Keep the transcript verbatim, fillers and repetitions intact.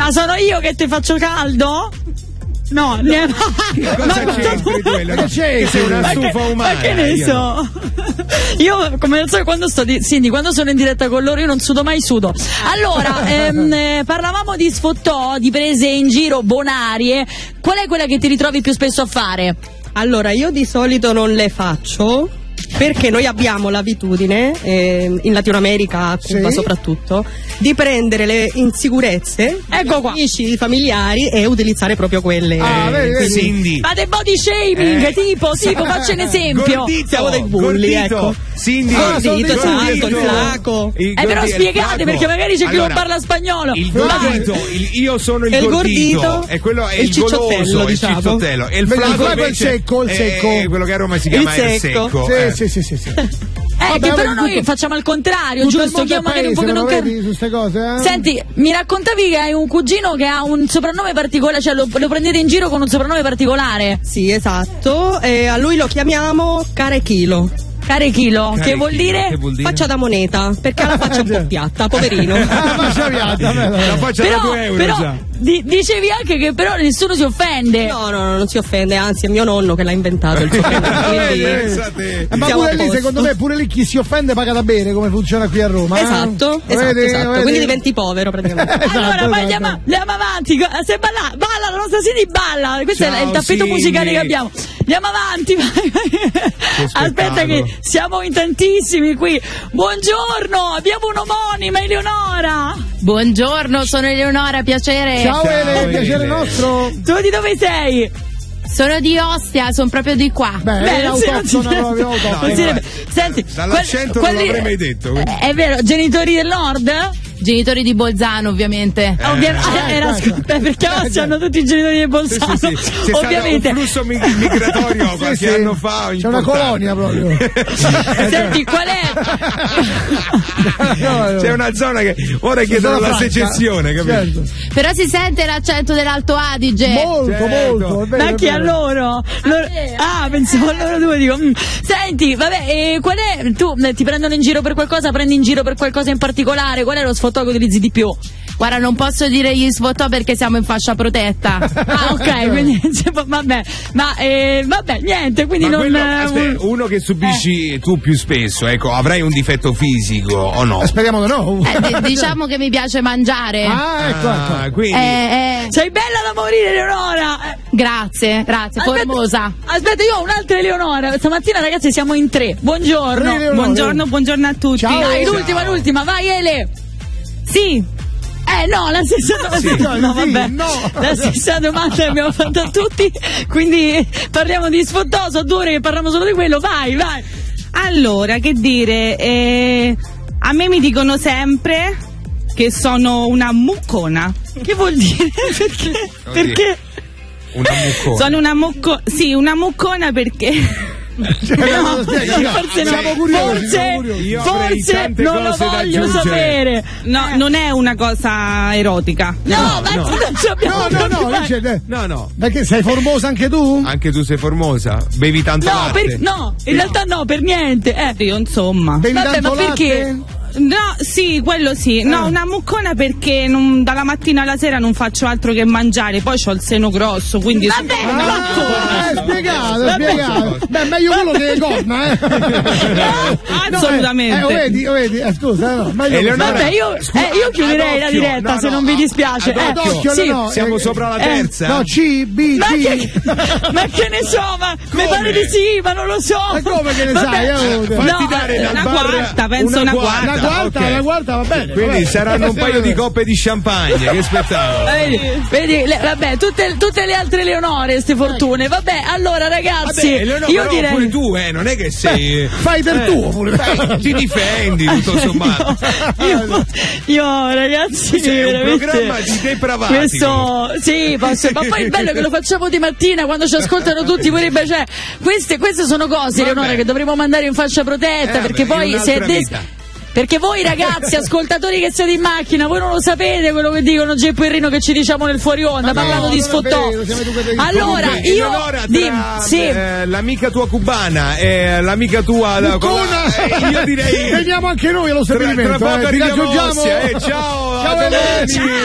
Ma sono io che ti faccio caldo? No, ne... cosa ma c'entri quello? Che c'è? Sei una ma stufa che, umana. ma che ne io so? no. Io, come non so, quando sto di, Cindy, quando sono in diretta con loro io non sudo mai, sudo. Allora, ehm, eh, parlavamo di sfottò, di prese in giro bonarie. Qual è quella che ti ritrovi più spesso a fare? Allora, io di solito non le faccio perché noi abbiamo l'abitudine, eh, in Latino America, a Cuba Sì. soprattutto, di prendere le insicurezze Ecco qua. di amici, familiari e utilizzare proprio quelle. Ah, vedi, vedi. Cindy. Fate body shaming, Eh. tipo, tipo, faccio un esempio. Gordito, Siamo dei bulli, gordito. ecco. Cindy, Ah, sono gordito, dei bulli, gordito. il flaco. Il Eh, però gordi- il spiegate, flaco. perché magari c'è chi non Allora, parla spagnolo. Il Vai. gordito, il, io sono il E il gordito, gordito, e quello è e il il goloso, cicciottello, il diciamo. cicciottello. E il Beh, il flaco flaco è il invece secco, il secco. è quello che a Roma si Il chiama il secco. secco. Sì, eh. sì, sì, sì, sì. Eh, Vabbè, che però vabbè, noi tutto- facciamo al contrario, Tutto il giusto? mondo Chi è è magari un paese, pochino lo car- vedi su queste cose, eh? Senti, mi raccontavi che hai un cugino che ha un soprannome particolare, cioè lo, lo prendete in giro con un soprannome particolare? Sì, esatto. E a lui lo chiamiamo Carechilo. Carechilo, che Carechilo, vuol dire? che vuol dire? Faccia da moneta, perché ha la faccia un po' piatta, poverino. Ah, ma c'è piatta, La faccia da Però, due euro però già. di- dicevi anche che però nessuno si offende. No, no, no, non si offende, anzi è mio nonno che l'ha inventato il soprannome, quindi Pensate. Eh, ma siamo pure a lì, posto. secondo me, pure lì chi si offende paga da bere, come funziona qui a Roma. eh? Esatto, esatto, Vedi, esatto. vedi? Quindi diventi povero praticamente. Esatto, Allora, esatto. vai, andiamo, andiamo avanti. Se balla, balla, la nostra Cindy balla. Questo è Ciao, il tappeto Cindy. musicale che abbiamo. Andiamo avanti, vai, vai. Aspetta spettacolo. che siamo in tantissimi qui. Buongiorno, abbiamo un'omonima, Eleonora. Buongiorno, sono Eleonora, piacere. Ciao, Ciao, Ele, Ele. piacere nostro. Tu di dove sei? Sono di Ostia, sono proprio di qua. Beh, Beh, è non si- autoctona proprio, non autoctona. si deve- Senti, Dall'accento quelli- non l'avrei mai detto. quindi. Eh, È vero, genitori del nord? Genitori di Bolzano, ovviamente. Eh, Ovviamente, eh, era certo. beh, perché oggi hanno tutti i genitori di Bolzano. Sì, sì, sì. C'è Ovviamente. stato un flusso mi- migratorio Sì, qualche sì. anno fa. C'è una importante. colonia proprio. Senti, qual è? C'è una zona che ora chiedono Zona la franca. secessione, capito? Certo. Però si sente l'accento dell'Alto Adige. Molto, Certo. molto. È vero, Ma è chi a vero. loro? Loro- Ah, pensavo a loro due, dico. mm. Senti, vabbè, e qual è? Tu eh, ti prendono in giro per qualcosa, prendi in giro per qualcosa in particolare? Qual è lo sfottò che utilizzi di più? Guarda, non posso dire gli sfottò perché siamo in fascia protetta. Ah, ok, quindi cioè, vabbè, ma eh, vabbè, niente, quindi Ma non. quello, eh, aspetta, uno che subisci tu più spesso, ecco, avrai un difetto fisico o no? Eh, Speriamo di no. Eh, di- diciamo che mi piace mangiare. Ah, ecco, ecco. Ah, quindi Eh, eh, Sei bella da morire, Eleonora! Eh, grazie, grazie, aspetta- formosa. Aspetta, io ho un'altra Eleonora. Stamattina, ragazzi, siamo in tre. Buongiorno. Sì, Eleonora. Buongiorno, buongiorno a tutti. Ciao. Dai, Ciao. l'ultima, l'ultima, vai Ele. Sì. Eh no, la stessa domanda. Sì, no, sì, vabbè. no. La stessa domanda abbiamo fatto a tutti. Quindi parliamo di sfottò, so due ore che parliamo solo di quello. Vai, vai. Allora, che dire, eh, a me mi dicono sempre che sono una muccona. Che vuol dire? Perché? Oddio. Perché? una muccona. Sono una mucco, sì, una muccona perché Cioè, me lo spieghi? No, forse no. Siamo curiosi, Forse, siamo curiosi. Io avrei forse tante non lo cose da voglio aggiungere. sapere. no, non è una cosa erotica. No, No, ma no. non ci abbiamo No, no, no, capito. dice, eh, No, no. perché sei formosa anche tu? Anche tu sei formosa, bevi tanto No, latte. per- no, in realtà no, per niente. Eh. Io insomma. Bevi Vabbè, tanto ma perché? latte? No, sì, quello sì. No, una muccona perché non- dalla mattina alla sera non faccio altro che mangiare. Poi ho il seno grosso, quindi Vabbè, sono ma- una Ah, muccona. è spiegato, è Vabbè. spiegato. Beh, meglio quello che le corna, eh. No, Assolutamente. Eh, eh, vedi, vedi, eh, scusa, no, meglio Eleonora, Vabbè, io, scusa, eh, io chiuderei ad la occhio. diretta No, se no, non vi dispiace. ad Eh, occhio, sì. no, Siamo eh, sopra la eh, terza? No, C, B, Ma C. che, ma che ne so, ma mi Come? pare di sì, ma non lo so. Ma come che ne Vabbè. sai, eh? Fatti No, dare eh, dal una bar quarta, penso una quarta. La quarta, ok. la quarta va bene. Quindi vabbè. saranno un paio di coppe di champagne, che spettacolo. Ma Vedi, vedi le- vabbè, tutte, tutte le altre Leonore, queste fortune. Vabbè, allora ragazzi, Vabbè, Eleonora, io però direi. pure tu, eh, non è che sei. Fai del eh, tuo pure. beh, ti difendi, tutto sommato. Io, io, ragazzi, C'è un veramente, programma di depravati. questo sì, posso, ma poi il bello è che lo facciamo di mattina quando ci ascoltano tutti pure, cioè, queste, queste sono cose, Vabbè. Leonora, che dovremo mandare in fascia protetta, Eh, perché beh, poi in se è un'altra des- vita. perché voi ragazzi, ascoltatori che siete in macchina, voi non lo sapete quello che dicono Geppo e Rino che ci diciamo nel fuori onda, Ma parlando no, di non è sfottò. vero, siamo educati. Allora, Comunque, io Eleonora, di, tra, sì, eh, l'amica tua cubana e l'amica tua la- Muccona. eh, io direi Veniamo anche noi allo tra, stabilimento. tra poco eh, ti arriviamo a raggiungiamo. Ostia, eh, ciao, Ciao, a domani. Ele.